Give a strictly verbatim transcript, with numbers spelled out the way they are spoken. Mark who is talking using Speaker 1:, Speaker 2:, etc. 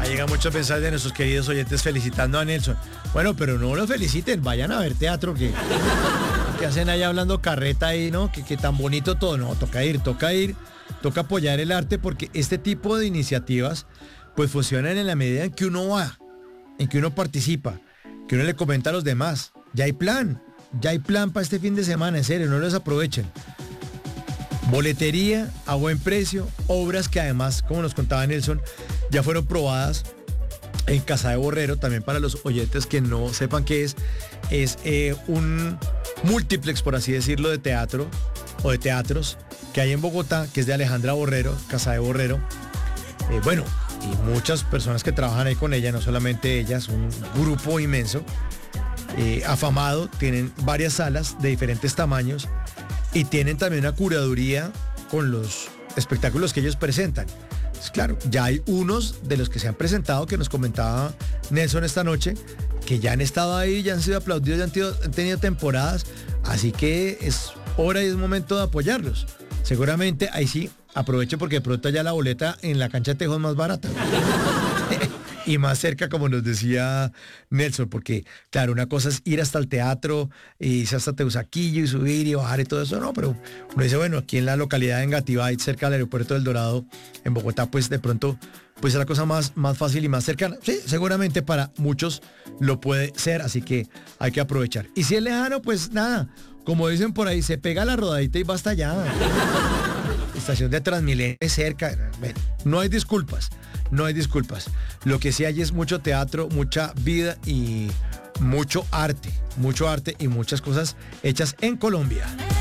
Speaker 1: llega muchos mensajes de nuestros queridos oyentes felicitando a Nelson. Bueno, pero no lo feliciten, vayan a ver teatro, que, que hacen ahí hablando carreta ahí, ¿no? Que, que tan bonito todo. No, toca ir, toca ir, toca apoyar el arte, porque este tipo de iniciativas pues funcionan en la medida en que uno va, en que uno participa, que uno le comenta a los demás. Ya hay plan, ya hay plan para este fin de semana, en serio, no los aprovechen. Boletería a buen precio, obras que además, como nos contaba Nelson, ya fueron probadas en Casa de Borrero. También para los oyentes que no sepan qué es, es eh, un múltiplex, por así decirlo, de teatro o de teatros que hay en Bogotá, que es de Alejandra Borrero, Casa de Borrero. Eh, bueno, y muchas personas que trabajan ahí con ella, no solamente ella, es un grupo inmenso, eh, afamado, tienen varias salas de diferentes tamaños y tienen también una curaduría con los espectáculos que ellos presentan. Pues claro, ya hay unos de los que se han presentado, que nos comentaba Nelson esta noche, que ya han estado ahí, ya han sido aplaudidos, ya han tenido, han tenido temporadas, así que es hora y es momento de apoyarlos. Seguramente ahí sí, aproveche, porque de pronto ya la boleta en la cancha de Tejo es más barata. Y más cerca, como nos decía Nelson, porque claro, una cosa es ir hasta el teatro, y irse hasta Teusaquillo y subir y bajar y todo eso, no, pero uno dice, bueno, aquí en la localidad de Engativá, cerca del aeropuerto del Dorado, en Bogotá, pues de pronto pues es la cosa más, más fácil y más cercana. Sí, seguramente para muchos lo puede ser, así que hay que aprovechar. Y si es lejano, pues nada, como dicen por ahí, se pega la rodadita y basta ya. Estación de Transmilenio es cerca. Bueno, no hay disculpas, no hay disculpas. Lo que sí hay es mucho teatro, mucha vida y mucho arte, mucho arte y muchas cosas hechas en Colombia.